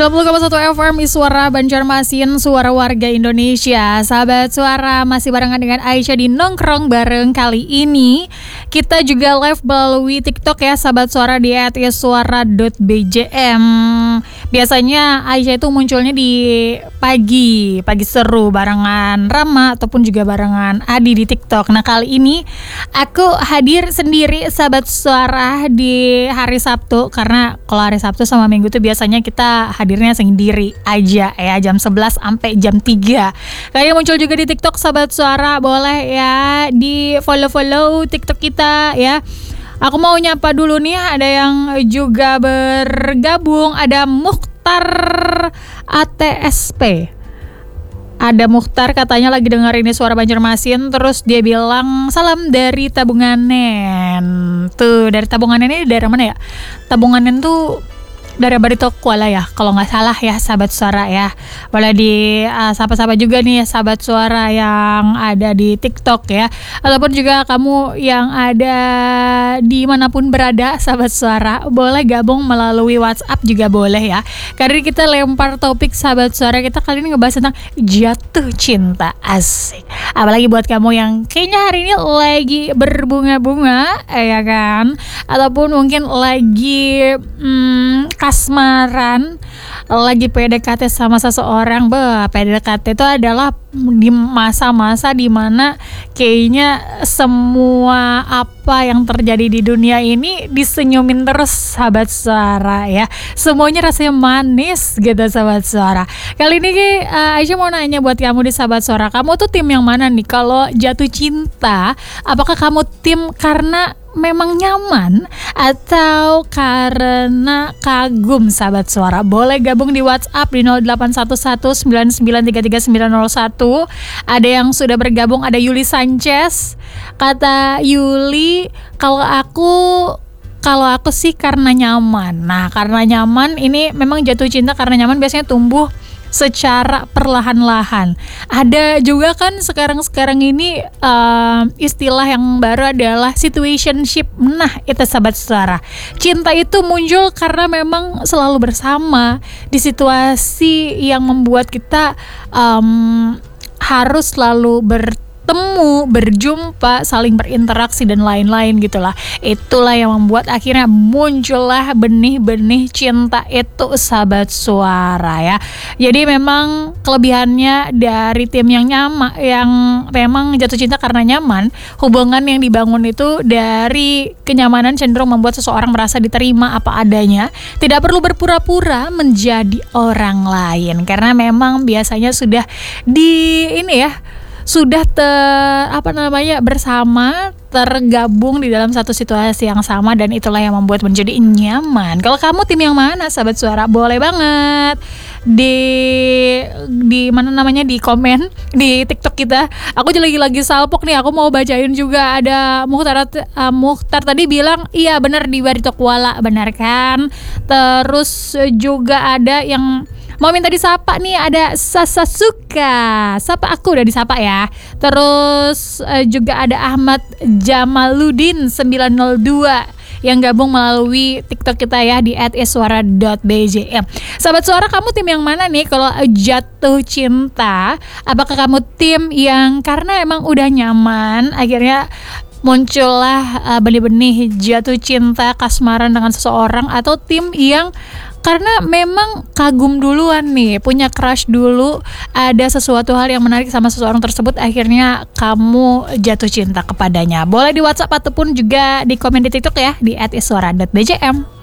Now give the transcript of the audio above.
90,1 FM Suara Banjarmasin, suara warga Indonesia. Sahabat Suara, masih barengan dengan Aisyah di Nongkrong Bareng. Kali ini kita juga live melalui TikTok ya, sahabat Suara, di @suara.bjm. Biasanya Aisyah itu munculnya di pagi seru barengan Rama ataupun juga barengan Adi di TikTok. Nah, kali ini aku hadir sendiri, sahabat Suara, di hari Sabtu. Karena kalau hari Sabtu sama Minggu tuh biasanya kita hadirnya sendiri aja ya, jam 11 sampai jam 3. Kayaknya muncul juga di TikTok, sahabat Suara. Boleh ya di follow TikTok kita ya. Aku mau nyapa dulu nih, ada yang juga bergabung. Ada Mukhtar ATSP. Ada Mukhtar, katanya lagi dengar ini Suara Banjarmasin. Terus dia bilang salam dari Tabunganen. Tuh, dari Tabunganen ini daerah mana ya? Tabunganen tuh dari Barito Kuala ya, kalau nggak salah ya, sahabat Suara ya. Boleh di sapa-sapa juga nih ya, sahabat Suara yang ada di TikTok ya, ataupun juga kamu yang ada dimanapun berada, sahabat Suara, boleh gabung melalui WhatsApp juga boleh ya. Karena kita lempar topik, sahabat Suara, kita kali ini ngebahas tentang jatuh cinta. Asik. Apalagi buat kamu yang kayaknya hari ini lagi berbunga-bunga ya kan, ataupun mungkin lagi kasmaran, lagi PDKT sama seseorang. PDKT itu adalah di masa-masa dimana kayaknya semua apa yang terjadi di dunia ini disenyumin terus, sahabat Suara ya. Semuanya rasanya manis gitu, sahabat Suara. Kali ini Aisyah mau nanya buat kamu di sahabat Suara, kamu tuh tim yang mana nih kalau jatuh cinta? Apakah kamu tim karena memang nyaman atau karena kagum, sahabat Suara? Boleh gabung di WhatsApp di 081199333901. Ada yang sudah bergabung, ada Yuli Sanchez. Kata Yuli, kalau aku sih karena nyaman. Nah, karena nyaman ini memang jatuh cinta karena nyaman biasanya tumbuh secara perlahan-lahan. Ada juga kan sekarang ini istilah yang baru adalah situationship. Nah, itu sahabat Suara, cinta itu muncul karena memang selalu bersama di situasi yang membuat kita harus selalu bertemu, berjumpa, saling berinteraksi dan lain-lain gitulah. Itulah yang membuat akhirnya muncullah benih-benih cinta itu, sahabat Suara ya. Jadi memang kelebihannya dari tim yang nyaman, yang memang jatuh cinta karena nyaman, hubungan yang dibangun itu dari kenyamanan cenderung membuat seseorang merasa diterima apa adanya, tidak perlu berpura-pura menjadi orang lain, karena memang biasanya sudah bersama, tergabung di dalam satu situasi yang sama, dan itulah yang membuat menjadi nyaman. Kalau kamu tim yang mana, sahabat Suara? Boleh banget di di komen di TikTok kita. Aku lagi salpok nih, aku mau bacain juga. Ada Mukhtar tadi bilang iya benar di Barito Kuala, benar kan? Terus juga ada yang mau minta disapa nih, ada Sasasuka. Sapa aku, udah disapa ya. Terus juga ada Ahmad Jamaluddin 902 yang gabung melalui TikTok kita ya di @suara.bjm. Sahabat Suara, kamu tim yang mana nih kalau jatuh cinta? Apakah kamu tim yang karena emang udah nyaman akhirnya muncullah benih-benih jatuh cinta, kasmaran dengan seseorang, atau tim yang karena memang kagum duluan nih, punya crush dulu, ada sesuatu hal yang menarik sama seseorang tersebut, akhirnya kamu jatuh cinta kepadanya? Boleh di WhatsApp ataupun juga di komen di TikTok ya di @suara.bjm.